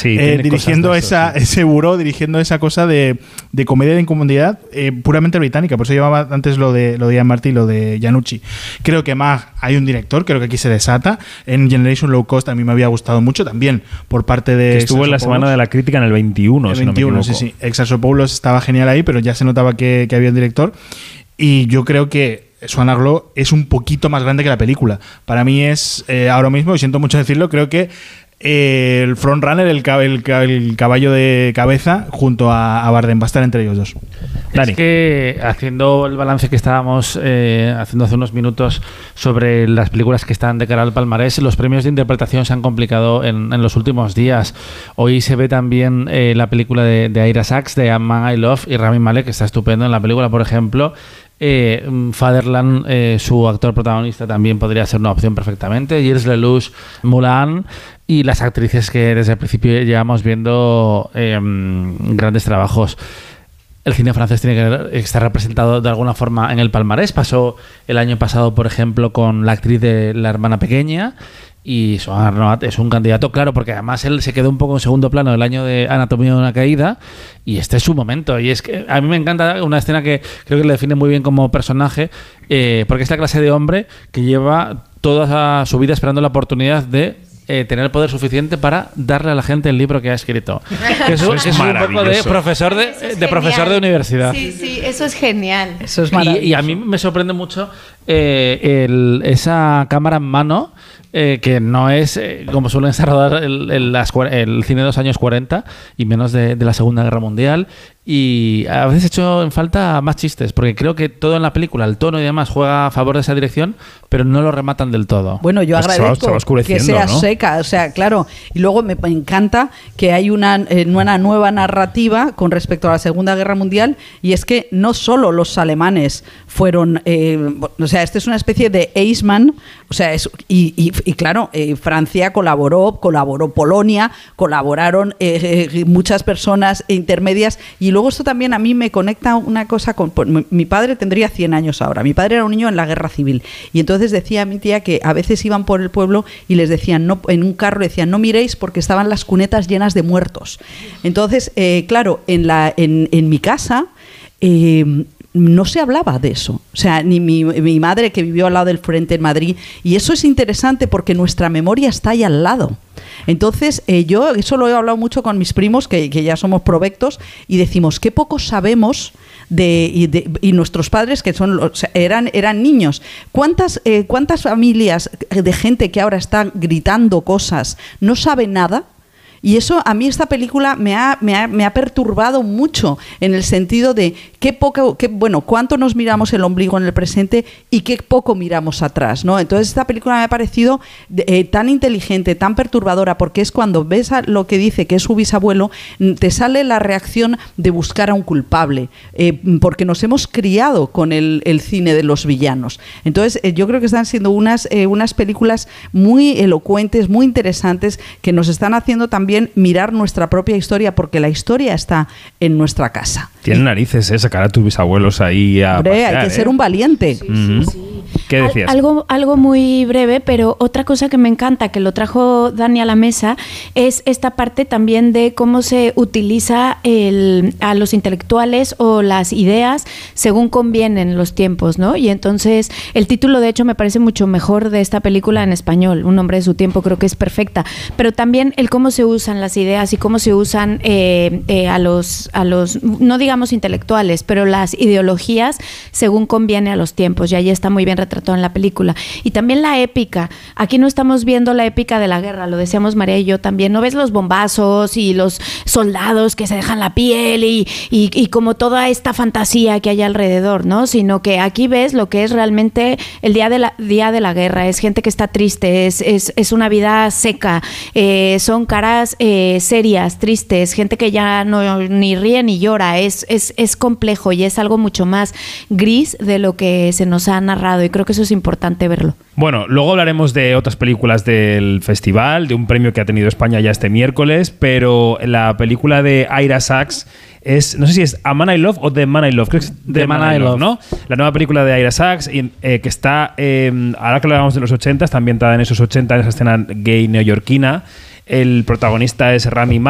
Sí, dirigiendo ese buró, dirigiendo esa cosa de comedia de incomodidad puramente británica. Por eso llevaba antes lo de Ian Marty y lo de Iannucci. Creo que más hay un director, creo que aquí se desata. En Generation Low Cost a mí me había gustado mucho también por parte de... Que estuvo en la Semana de la Crítica en el 21, el 21, sí. Exarchopoulos estaba genial ahí, pero ya se notaba que había un director. Y yo creo que Swan Aglow es un poquito más grande que la película. Para mí es, ahora mismo, y siento mucho decirlo, creo que el frontrunner, el caballo de cabeza, junto a Bardem, va a estar entre ellos dos. Dani. Es que haciendo el balance que estábamos haciendo hace unos minutos sobre las películas que están de cara al palmarés, los premios de interpretación se han complicado en los últimos días. Hoy se ve también la película de Ira Sachs, de A Man I Love, y Rami Malek, que está estupendo en la película, por ejemplo. Fatherland, su actor protagonista, también podría ser una opción perfectamente. Gilles Lelouch, Mulan, y las actrices que desde el principio llevamos viendo grandes trabajos. El cine francés tiene que estar representado de alguna forma en el palmarés. Pasó el año pasado, por ejemplo, con la actriz de La hermana pequeña, y Swan Arnold es un candidato, claro, porque además él se quedó un poco en segundo plano el año de Anatomía de una caída, y este es su momento. Y es que a mí me encanta una escena que creo que le define muy bien como personaje, porque es la clase de hombre que lleva toda su vida esperando la oportunidad de tener el poder suficiente para darle a la gente el libro que ha escrito. Eso es un poco de profesor de universidad. Sí, eso es genial. Eso es maravilloso. Y a mí me sorprende mucho esa cámara en mano, que no es como suelen estar rodar el cine de los años 40 y menos de la Segunda Guerra Mundial. Y a veces he hecho en falta más chistes, porque creo que todo en la película, el tono y demás, juega a favor de esa dirección, pero no lo rematan del todo. Bueno, yo agradezco que sea, ¿no?, seca, o sea, claro. Y luego me encanta que hay una nueva narrativa con respecto a la Segunda Guerra Mundial, y es que no solo los alemanes fueron, o sea, este es una especie de Eichmann, o sea, y claro, Francia colaboró Polonia, colaboraron muchas personas intermedias. Y luego esto también a mí me conecta una cosa con... Mi padre tendría 100 años ahora. Mi padre era un niño en la guerra civil. Y entonces decía a mi tía que a veces iban por el pueblo y les decían, no, en un carro decían, no miréis porque estaban las cunetas llenas de muertos. Entonces, claro, en mi casa... no se hablaba de eso, o sea, ni mi madre, que vivió al lado del frente en Madrid, y eso es interesante porque nuestra memoria está ahí al lado. Entonces, yo eso lo he hablado mucho con mis primos, que ya somos provectos, y decimos, qué poco sabemos y nuestros padres, que eran niños. ¿Cuántas familias de gente que ahora está gritando cosas no saben nada? Y eso, a mí esta película me ha perturbado mucho, en el sentido de cuánto nos miramos el ombligo en el presente y qué poco miramos atrás, ¿no? Entonces esta película me ha parecido tan inteligente, tan perturbadora, porque es cuando ves lo que dice que es su bisabuelo, te sale la reacción de buscar a un culpable, porque nos hemos criado con el cine de los villanos. Entonces yo creo que están siendo unas películas muy elocuentes, muy interesantes, que nos están haciendo también mirar nuestra propia historia, porque la historia está en nuestra casa. Tienen narices, sacar a tus bisabuelos ahí a Hombre, pasear, hay que ser un valiente. Sí. ¿Qué decías? Algo muy breve, pero otra cosa que me encanta, que lo trajo Dani a la mesa, es esta parte también de cómo se utiliza a los intelectuales o las ideas según convienen los tiempos, ¿no? Y entonces el título, de hecho, me parece mucho mejor de esta película en español, Un hombre de su tiempo, creo que es perfecta, pero también el cómo se usan las ideas y cómo se usan a los, no digamos intelectuales, pero las ideologías según conviene a los tiempos, y ahí está muy bien retratado en la película. Y también la épica. Aquí no estamos viendo la épica de la guerra, lo decíamos María y yo también. No ves los bombazos y los soldados que se dejan la piel y como toda esta fantasía que hay alrededor, ¿no? Sino que aquí ves lo que es realmente el día de la guerra. Es gente que está triste, es una vida seca, son caras serias, tristes, gente que ya no ni ríe ni llora. Es complejo y es algo mucho más gris de lo que se nos ha narrado, y creo que eso es importante verlo. Bueno, luego hablaremos de otras películas del festival, de un premio que ha tenido España ya este miércoles, pero la película de Ira Sachs es, no sé si es A Man I Love o The Man I Love, creo que es The Man I Love, ¿no? La nueva película de Ira Sachs, que está, ahora que hablamos de los 80, está ambientada en esos 80, en esa escena gay neoyorquina. El protagonista es Rami Malek.